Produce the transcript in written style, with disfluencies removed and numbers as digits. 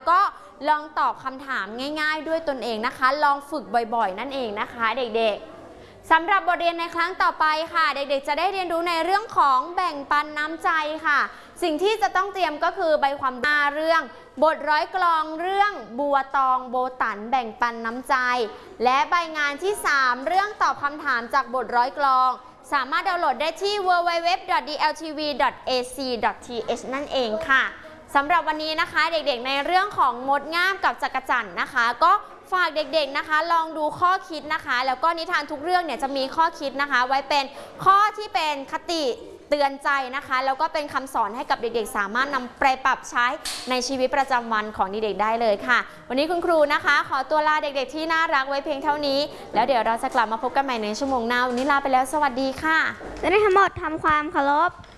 ก็ลองตอบคำถามง่ายๆด้วยตนเองนะคะลองฝึกบ่อยๆนั่นเองนะคะเด็กๆสำหรับบทเรียนในครั้งต่อไปค่ะเด็กๆจะได้เรียนรู้ในเรื่องของแบ่งปันน้ำใจค่ะสิ่งที่จะต้องเตรียมก็คือใบความเรื่องบทร้อยกลองเรื่องบัวตองโบตันแบ่งปันน้ำใจและใบงานที่3เรื่องตอบคำถามจากบทร้อยกลองสามารถดาวน์โหลดได้ที่ www.dltv.ac.th นั่นเองค่ะสำหรับวันนี้นะคะเด็กๆในเรื่องของมดง่ามกับจักรจั่นนะคะก็ฝากเด็กๆนะคะลองดูข้อคิดนะคะแล้วก็นิทานทุกเรื่องเนี่ยจะมีข้อคิดนะคะไว้เป็นข้อที่เป็นคติเตือนใจนะคะแล้วก็เป็นคำสอนให้กับเด็กๆสามารถนำไปปรับใช้ในชีวิตประจำวันของเด็กๆได้เลยค่ะวันนี้คุณครูนะคะขอตัวลาเด็กๆที่น่ารักไว้เพียงเท่านี้แล้วเดี๋ยวเราจะกลับมาพบกันใหม่ในชั่วโมงหน้าวันนี้ลาไปแล้วสวัสดีค่ะและทั้งหมดทำความเคารพ